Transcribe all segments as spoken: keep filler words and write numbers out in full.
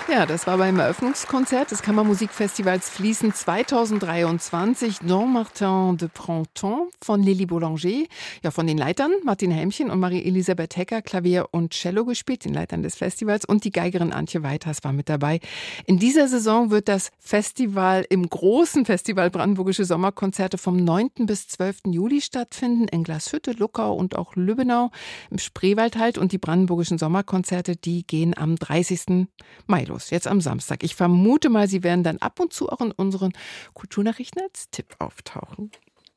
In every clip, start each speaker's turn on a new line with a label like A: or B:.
A: Ja, das war beim Eröffnungskonzert des Kammermusikfestivals Fließen zweitausenddreiundzwanzig Don Martin de Printemps von Lili Boulanger. Ja, von den Leitern Martin Helmchen und Marie-Elisabeth Hecker Klavier und Cello gespielt, den Leitern des Festivals, und die Geigerin Antje Weiters war mit dabei. In dieser Saison wird das Festival im großen Festival Brandenburgische Sommerkonzerte vom neunten bis zwölften Juli stattfinden, in Glashütte, Luckau und auch Lübbenau, im Spreewald halt. Und die Brandenburgischen Sommerkonzerte, die gehen am dreißigsten Mai los. Jetzt am Samstag. Ich vermute mal, sie werden dann ab und zu auch in unseren Kulturnachrichten als Tipp auftauchen.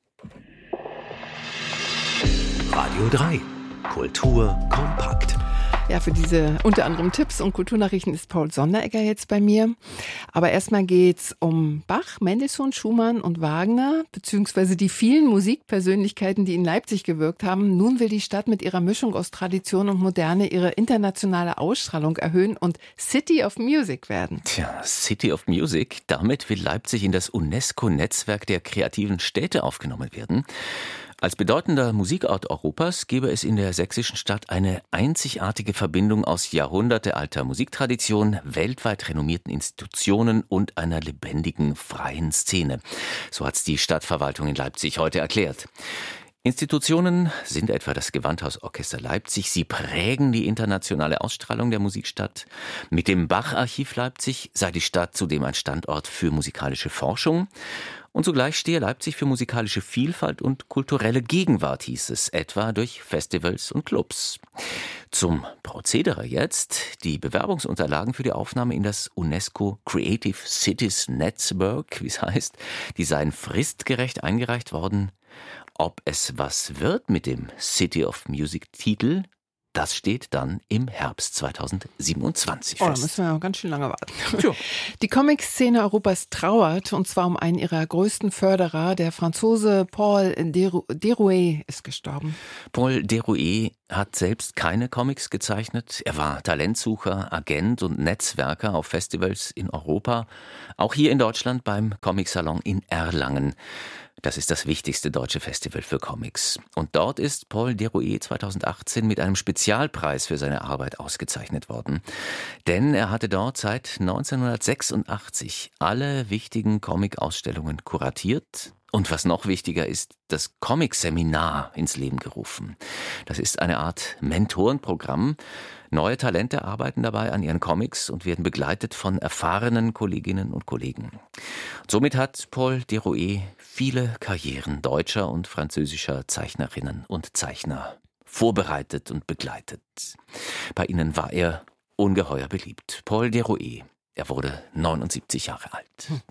B: Radio drei. Kultur kompakt.
A: Ja, für diese unter anderem Tipps und Kulturnachrichten ist Paul Sonderegger jetzt bei mir. Aber erstmal geht's um Bach, Mendelssohn, Schumann und Wagner, beziehungsweise die vielen Musikpersönlichkeiten, die in Leipzig gewirkt haben. Nun will die Stadt mit ihrer Mischung aus Tradition und Moderne ihre internationale Ausstrahlung erhöhen und City of Music werden.
C: Tja, City of Music, damit will Leipzig in das UNESCO-Netzwerk der kreativen Städte aufgenommen werden. Als bedeutender Musikort Europas gäbe es in der sächsischen Stadt eine einzigartige Verbindung aus jahrhundertealter Musiktradition, weltweit renommierten Institutionen und einer lebendigen, freien Szene. So hat's die Stadtverwaltung in Leipzig heute erklärt. Institutionen sind etwa das Gewandhausorchester Leipzig. Sie prägen die internationale Ausstrahlung der Musikstadt. Mit dem Bach-Archiv Leipzig sei die Stadt zudem ein Standort für musikalische Forschung. Und zugleich stehe Leipzig für musikalische Vielfalt und kulturelle Gegenwart, hieß es, etwa durch Festivals und Clubs. Zum Prozedere jetzt: Die Bewerbungsunterlagen für die Aufnahme in das UNESCO Creative Cities Network, wie es heißt, die seien fristgerecht eingereicht worden. Ob es was wird mit dem City of Music Titel, das steht dann im Herbst zweitausendsiebenundzwanzig fest.
A: Oh, da müssen wir ja ganz schön lange warten. Ja. Die Comic-Szene Europas trauert, und zwar um einen ihrer größten Förderer. Der Franzose Paul Derouet ist gestorben.
C: Paul Derouet hat selbst keine Comics gezeichnet. Er war Talentsucher, Agent und Netzwerker auf Festivals in Europa, auch hier in Deutschland beim Comic-Salon in Erlangen. Das ist das wichtigste deutsche Festival für Comics. Und dort ist Paul Derouet zweitausendachtzehn mit einem Spezialpreis für seine Arbeit ausgezeichnet worden. Denn er hatte dort seit neunzehnhundertsechsundachtzig alle wichtigen Comic-Ausstellungen kuratiert. Und was noch wichtiger ist, das Comic-Seminar ins Leben gerufen. Das ist eine Art Mentorenprogramm. Neue Talente arbeiten dabei an ihren Comics und werden begleitet von erfahrenen Kolleginnen und Kollegen. Somit hat Paul Derouet viele Karrieren deutscher und französischer Zeichnerinnen und Zeichner vorbereitet und begleitet. Bei ihnen war er ungeheuer beliebt. Paul Derouet, er wurde neunundsiebzig Jahre alt.
A: Hm.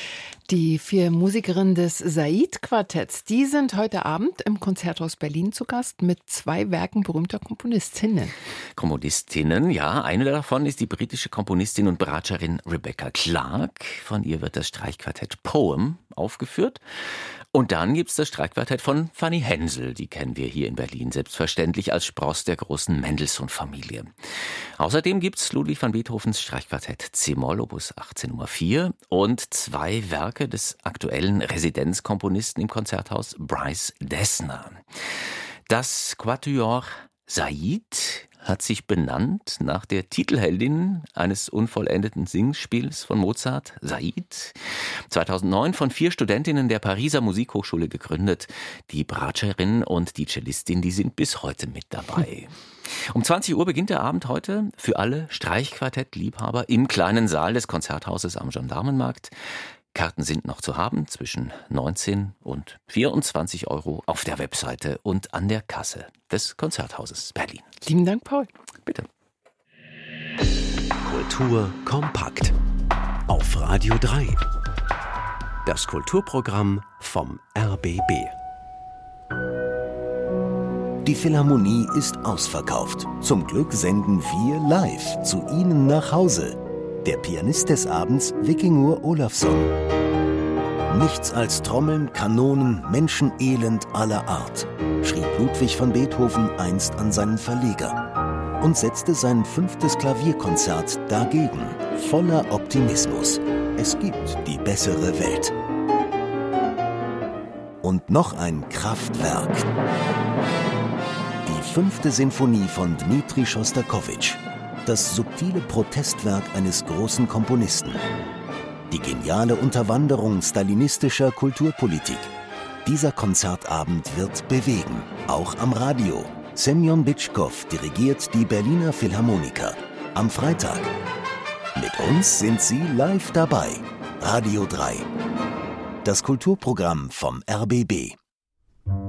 A: Die vier Musikerinnen des Said-Quartetts, die sind heute Abend im Konzerthaus Berlin zu Gast mit zwei Werken berühmter Komponistinnen.
C: Komponistinnen, ja. Eine davon ist die britische Komponistin und Bratscherin Rebecca Clark. Von ihr wird das Streichquartett Poem aufgeführt. Und dann gibt's das Streichquartett von Fanny Hensel. Die kennen wir hier in Berlin selbstverständlich als Spross der großen Mendelssohn-Familie. Außerdem gibt's Ludwig van Beethovens Streichquartett C-Moll, Opus achtzehn Nummer vier und zwei Werke des aktuellen Residenzkomponisten im Konzerthaus, Bryce Dessner. Das Quatuor Said hat sich benannt nach der Titelheldin eines unvollendeten Singspiels von Mozart, Said. zweitausendneun von vier Studentinnen der Pariser Musikhochschule gegründet. Die Bratscherin und die Cellistin, die sind bis heute mit dabei. Um zwanzig Uhr beginnt der Abend heute für alle Streichquartett-Liebhaber im kleinen Saal des Konzerthauses am Gendarmenmarkt. Karten sind noch zu haben zwischen neunzehn und vierundzwanzig Euro auf der Webseite und an der Kasse des Konzerthauses Berlin.
A: Lieben Dank, Paul.
C: Bitte.
B: Kultur kompakt auf Radio drei. Das Kulturprogramm vom R B B.
D: Die Philharmonie ist ausverkauft. Zum Glück senden wir live zu Ihnen nach Hause. Der Pianist des Abends, Vikingur Olafsson. Nichts als Trommeln, Kanonen, Menschenelend aller Art, schrieb Ludwig van Beethoven einst an seinen Verleger und setzte sein fünftes Klavierkonzert dagegen, voller Optimismus. Es gibt die bessere Welt. Und noch ein Kraftwerk. Die fünfte Sinfonie von Dmitri Schostakowitsch. Das subtile Protestwerk eines großen Komponisten. Die geniale Unterwanderung stalinistischer Kulturpolitik. Dieser Konzertabend wird bewegen, auch am Radio. Semjon Bitschkow dirigiert die Berliner Philharmoniker. Am Freitag. Mit uns sind Sie live dabei. Radio drei. Das Kulturprogramm vom R B B.